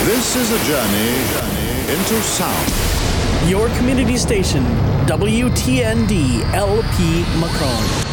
This is a journey into sound. Your community station, WTND LP Macomb.